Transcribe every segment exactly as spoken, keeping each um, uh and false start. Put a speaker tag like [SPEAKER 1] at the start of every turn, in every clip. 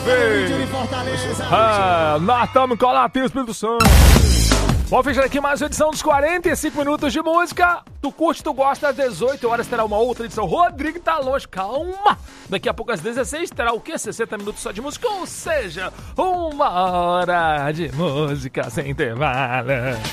[SPEAKER 1] vez. Ah, nós estamos com a Espírito Santo. Vamos fechar aqui mais uma edição dos quarenta e cinco minutos de música. Tu curte, tu gosta, às dezoito horas terá uma outra edição. Rodrigo tá longe, calma. Daqui a pouco às dezesseis terá o quê? sessenta minutos só de música, ou seja, uma hora de música sem intervalo.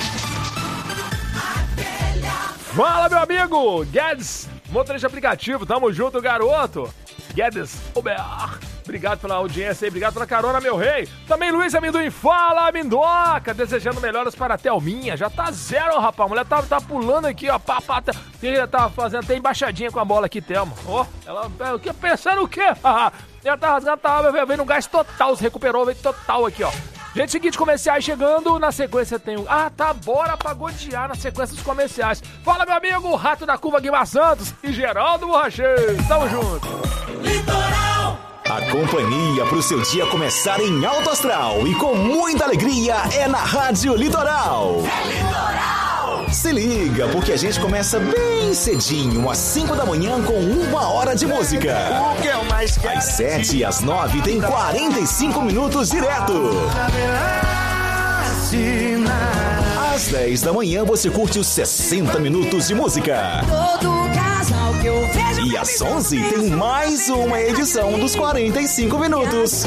[SPEAKER 1] Fala, meu amigo Guedes, motorista aplicativo, tamo junto, garoto. Guedes, Uber. Obrigado pela audiência aí, obrigado pela carona, meu rei. Também Luiz Amendoim, fala, Mindoca, desejando melhoras para a Thelminha. Já tá zero, rapaz, a mulher tá, tá pulando aqui, ó, pá, pá, tá, tá fazendo até embaixadinha com a bola aqui, Thelma. Ó, oh, ela, o que, pensando o quê? Ela tá rasgando, tá vendo um gás total, se recuperou, veio total aqui, ó. Gente, seguinte, comerciais chegando, na sequência tem o... Ah, tá, bora pagodear na sequência dos comerciais. Fala, meu amigo, Rato da Curva Guimar Santos e Geraldo Borracheiro, tamo junto.
[SPEAKER 2] Litoral! A companhia para o seu dia começar em alto astral e com muita alegria é na Rádio Litoral. É Litoral! Se liga, porque a gente começa bem cedinho, às cinco da manhã, com uma hora de música. O que é o mais quero? Às sete e às nove tem quarenta e cinco minutos direto. Às dez da manhã você curte os sessenta minutos de música. Todo casal que eu vejo. E às onze tem mais uma edição dos quarenta e cinco minutos.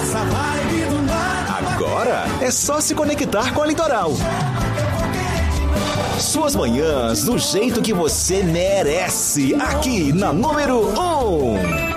[SPEAKER 2] Agora é só se conectar com a Litoral. Suas manhãs do jeito que você merece, aqui na número um.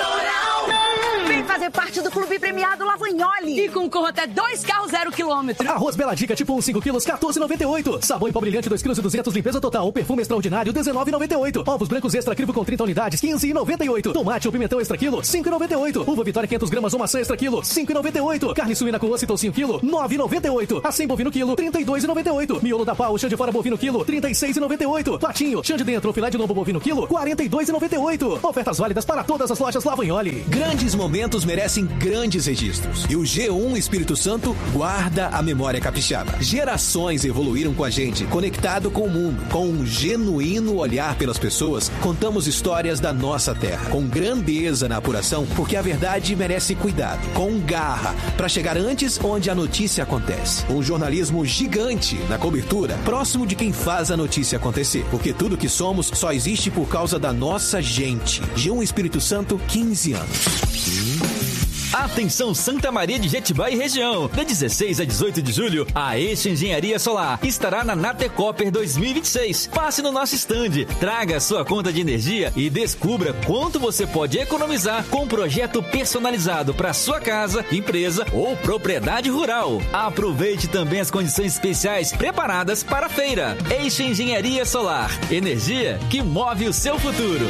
[SPEAKER 3] Fazer parte do clube premiado Lavagnoli e concorra até dois carros zero quilômetro.
[SPEAKER 4] Arroz Bela Dica tipo um, cinco quilos, quatorze reais e noventa e oito centavos. Sabão em pó brilhante, dois quilos e duzentos, limpeza total. Perfume extraordinário, dezenove reais e noventa e oito centavos. Ovos brancos extra crivo com trinta unidades, quinze reais e noventa e oito centavos. Tomate ou pimentão extra quilo, cinco reais e noventa e oito centavos. Uva Vitória quinhentas gramas ou maçã extra quilo, cinco reais e noventa e oito centavos. Carne suína com osso e toucinho quilo, nove reais e noventa e oito centavos. Acém bovino quilo, trinta e dois reais e noventa e oito centavos. Miolo da pau, chã de fora bovino quilo, trinta e seis reais e noventa e oito centavos. Patinho, chã de dentro, filé de lombo bovino quilo, quarenta e dois reais e noventa e oito centavos. Ofertas válidas para todas as lojas Lavagnoli.
[SPEAKER 5] Grandes momentos merecem grandes registros. E o G um Espírito Santo guarda a memória capixaba. Gerações evoluíram com a gente, conectado com o mundo. Com um genuíno olhar pelas pessoas, contamos histórias da nossa terra. Com grandeza na apuração, porque a verdade merece cuidado. Com garra, para chegar antes onde a notícia acontece. Um jornalismo gigante na cobertura, próximo de quem faz a notícia acontecer. Porque tudo que somos só existe por causa da nossa gente. G um Espírito Santo, quinze anos. Hum.
[SPEAKER 6] Atenção Santa Maria de Jetibá e região. De dezesseis a dezoito de julho, a Eixo Engenharia Solar estará na Natecopper dois mil e vinte e seis. Passe no nosso stand, traga a sua conta de energia e descubra quanto você pode economizar com um projeto personalizado para sua casa, empresa ou propriedade rural. Aproveite também as condições especiais preparadas para a feira. Eixo Engenharia Solar, energia que move o seu futuro.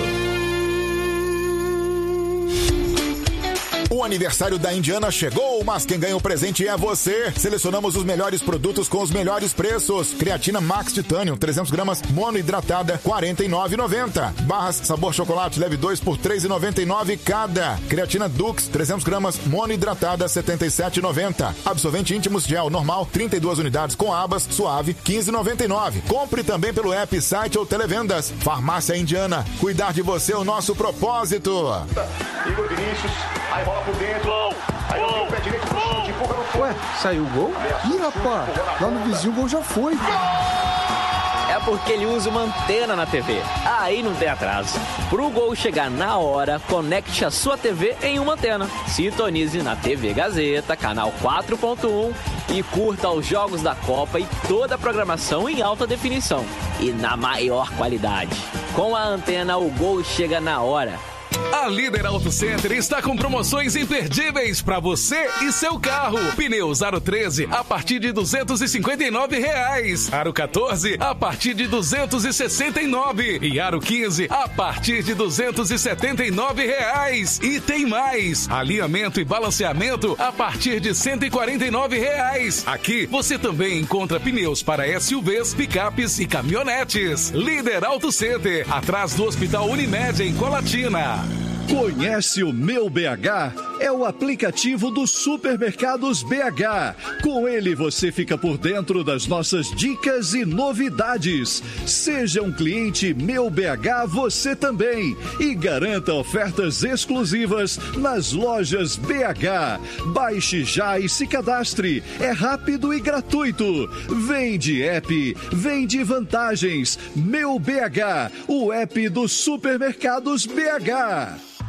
[SPEAKER 7] O aniversário da Indiana chegou, mas quem ganha o presente é você. Selecionamos os melhores produtos com os melhores preços. Creatina Max Titanium, trezentas gramas, monohidratada, quarenta e nove reais e noventa centavos. Barras sabor chocolate, leve dois por três reais e noventa e nove centavos cada. Creatina Dux, trezentas gramas, monohidratada, setenta e sete reais e noventa centavos. Absorvente íntimos gel normal, trinta e duas unidades com abas, suave, quinze reais e noventa e nove centavos. Compre também pelo app, site ou televendas. Farmácia Indiana, cuidar de você é o nosso propósito.
[SPEAKER 8] Igor Vinícius, aí bola por dentro. Gol! Aí o pé direito pro chute, empurra no fundo.
[SPEAKER 9] Ué, saiu o gol? Ih, rapaz, lá no vizinho o gol já foi.
[SPEAKER 10] É porque ele usa uma antena na T V. Aí não tem atraso. Pro gol chegar na hora, conecte a sua T V em uma antena. Sintonize na T V Gazeta, canal quatro ponto um e curta os jogos da Copa e toda a programação em alta definição. E na maior qualidade. Com a antena, o gol chega na hora.
[SPEAKER 11] A Líder Auto Center está com promoções imperdíveis para você e seu carro. Pneus Aro treze a partir de duzentos e cinquenta e nove reais. Aro quatorze a partir de duzentos e sessenta e nove. E Aro quinze a partir de duzentos e setenta e nove reais. E tem mais. Alinhamento e balanceamento a partir de cento e quarenta e nove reais. Aqui você também encontra pneus para S U Vs, picapes e caminhonetes. Líder Auto Center, atrás do Hospital Unimed em Colatina.
[SPEAKER 12] Conhece o Meu B H? É o aplicativo dos Supermercados B H. Com ele você fica por dentro das nossas dicas e novidades. Seja um cliente Meu B H você também e garanta ofertas exclusivas nas lojas B H. Baixe já e se cadastre. É rápido e gratuito. Vem de app, vem de vantagens. Meu B H, o app dos Supermercados B H.